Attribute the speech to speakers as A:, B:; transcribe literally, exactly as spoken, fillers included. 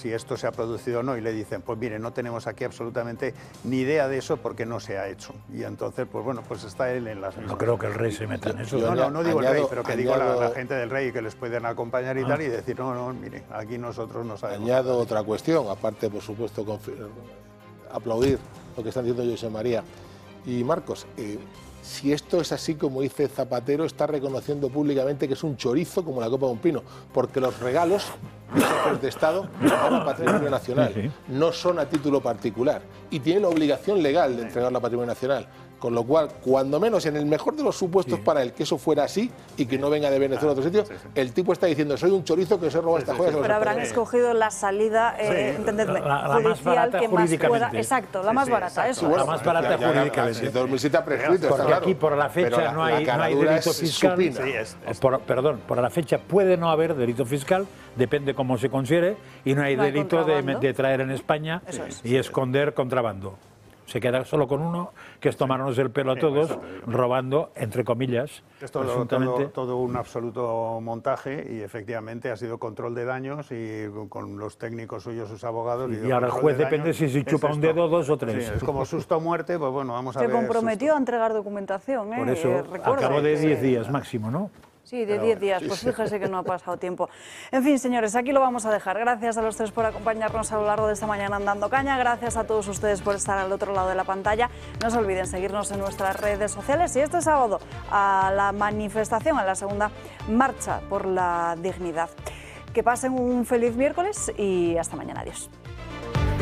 A: si esto se ha producido o no y le dicen, pues mire, no tenemos aquí absolutamente ni idea de eso porque no se ha hecho. Y entonces, pues bueno, pues está él en las mismas.
B: No creo que el rey se meta en eso.
A: No, no, no digo
C: añado,
A: el rey, pero que
C: añado,
A: digo la, la gente del rey que les pueden acompañar y
B: ah.
A: tal y decir, no, no, mire, aquí nosotros no sabemos.
C: Añado
A: nada.
C: otra cuestión, aparte, por supuesto, aplaudir lo que están diciendo José María y Marcos. Eh, si esto es así, como dice Zapatero, está reconociendo públicamente que es un chorizo como la copa de un pino, porque los regalos de Estado van a patrimonio nacional, sí, sí. no son a título particular y tienen la obligación legal de entregarlo a patrimonio nacional. Con lo cual, cuando menos en el mejor de los supuestos sí. para el que eso fuera así y que no venga de Venezuela a otro sitio, sí, sí. el tipo está diciendo, soy un chorizo que se roba sí, esta sí, joya.
D: Sí, pero habrán escogido la salida, eh, sí. entendedme,
B: la, la
D: judicial
B: más barata
D: que más pueda. Exacto, la más
B: sí,
D: barata,
B: eso.
D: Sí,
B: la más barata jurídicamente.
C: dos mil siete ha prescrito,
B: porque
C: claro.
B: aquí por la fecha
C: la,
B: no, hay,
C: la
B: no hay delito
C: es
B: fiscal.
C: Sí,
A: es, es.
B: Por, perdón, por la fecha puede no haber delito fiscal, depende cómo se considere, y no hay no delito hay de, de traer en España es. y esconder contrabando. Se queda solo con uno, que es tomarnos el pelo a todos, sí, robando, entre comillas.
A: Es todo, todo, todo un absoluto montaje y efectivamente ha sido control de daños y con los técnicos suyos, sus abogados.
B: Y, y ahora el juez de depende si se chupa un dedo, dos o tres.
A: Sí, es como susto o muerte, pues bueno, vamos a
D: se
A: ver.
D: Se comprometió
A: susto.
D: a entregar documentación, ¿eh?
B: Por eso,
D: eh,
B: a cabo de diez días máximo, ¿no?
D: Sí, de diez días, pues fíjese que no ha pasado tiempo. En fin, señores, aquí lo vamos a dejar. Gracias a los tres por acompañarnos a lo largo de esta mañana en Dando Caña. Gracias a todos ustedes por estar al otro lado de la pantalla. No se olviden seguirnos en nuestras redes sociales y este sábado a la manifestación, a la segunda marcha por la dignidad. Que pasen un feliz miércoles y hasta mañana. Adiós.